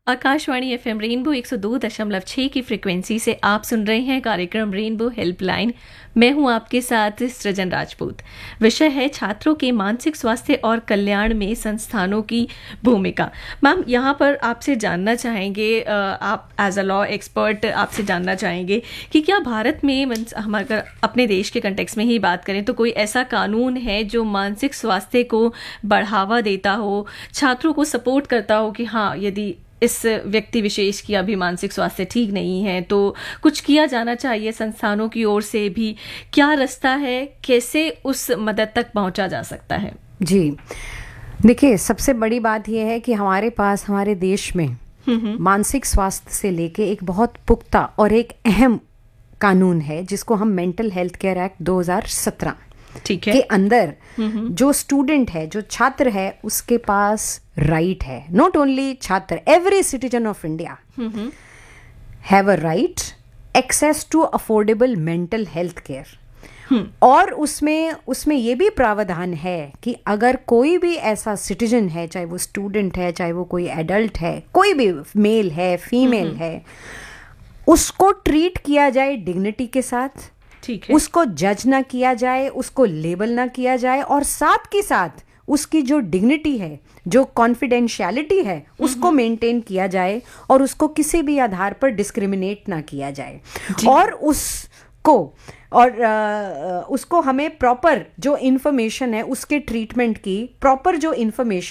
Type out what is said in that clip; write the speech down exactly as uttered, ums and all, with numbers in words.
Akashvani FM rainbow एक सौ दो दशमलव छह की फ्रिक्वेंसी से आप सुन रहे हैं कार्यक्रम रेनबो हेल्पलाइन। मैं हूं आपके साथ सृजन राजपूत। विषय है छात्रों के मानसिक स्वास्थ्य और कल्याण में संस्थानों की भूमिका। मैम, यहाँ पर आपसे जानना चाहेंगे, आप एज अ लॉ एक्सपर्ट आपसे जानना चाहेंगे कि क्या भारत में, हम अगर अपने देश के कंटेक्स्ट में ही बात करें तो कोई ऐसा कानून है जो मानसिक स्वास्थ्य को बढ़ावा देता हो, छात्रों को सपोर्ट करता हो कि हाँ, यदि इस व्यक्ति विशेष की अभी मानसिक स्वास्थ्य ठीक नहीं है तो कुछ किया जाना चाहिए संस्थानों की ओर से भी? क्या रास्ता है, कैसे उस मदद तक पहुंचा जा सकता है? जी देखिए, सबसे बड़ी बात यह है कि हमारे पास हमारे देश में मानसिक स्वास्थ्य से लेके एक बहुत पुख्ता और एक अहम कानून है जिसको हम मेंटल हेल्थ केयर एक्ट दो हज़ार सत्रह ठीक है के अंदर जो स्टूडेंट है, जो छात्र है, उसके पास राइट है। नॉट ओनली छात्र, every citizen of India have a right access to affordable mental health care. और उसमें उसमें ये भी प्रावधान है कि अगर कोई भी ऐसा सिटीजन है, चाहे वो स्टूडेंट है, चाहे वो कोई एडल्ट है, कोई भी मेल है, फीमेल है, उसको ट्रीट किया जाए डिग्निटी के साथ, ठीक है, उसको जज ना किया जाए, उसको लेबल ना किया जाए, और साथ के साथ उसकी जो डिग्निटी है, जो कॉन्फिडेंशियलिटी है, उसको मेंटेन किया जाए और उसको किसी भी आधार पर डिस्क्रिमिनेट ना किया जाए। और उसको और आ, उसको हमें प्रॉपर जो इन्फॉर्मेशन है, उसके ट्रीटमेंट की प्रॉपर जो इन्फॉर्मेशन